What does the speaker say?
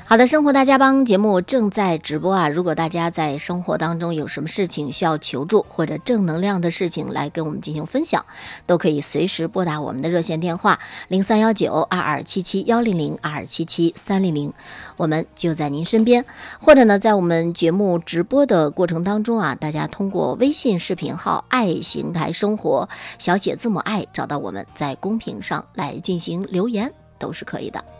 好的，生活大家帮节目正在直播啊！如果大家在生活当中有什么事情需要求助，或者正能量的事情来跟我们进行分享，都可以随时拨打我们的热线电话031922771002773000，我们就在您身边。或者呢，在我们节目直播的过程当中啊，大家通过微信视频号“爱邢台生活”小写字母爱找到我们，在公屏上来进行留言都是可以的。